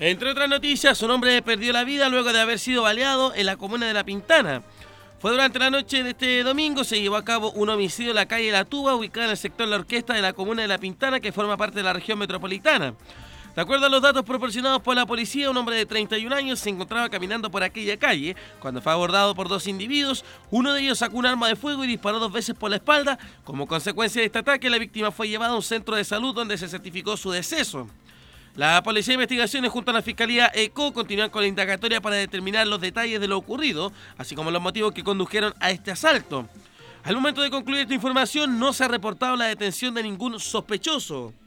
Entre otras noticias, un hombre perdió la vida luego de haber sido baleado en la comuna de La Pintana. Fue durante la noche de este domingo, se llevó a cabo un homicidio en la calle La Tuba, ubicada en el sector La Orquesta de la comuna de La Pintana, que forma parte de la región metropolitana. De acuerdo a los datos proporcionados por la policía, un hombre de 31 años se encontraba caminando por aquella calle cuando fue abordado por dos individuos. Uno de ellos sacó un arma de fuego y disparó 2 veces por la espalda. Como consecuencia de este ataque, la víctima fue llevada a un centro de salud donde se certificó su deceso. La Policía de Investigaciones junto a la Fiscalía ECO continúan con la indagatoria para determinar los detalles de lo ocurrido, así como los motivos que condujeron a este asalto. Al momento de concluir esta información, no se ha reportado la detención de ningún sospechoso.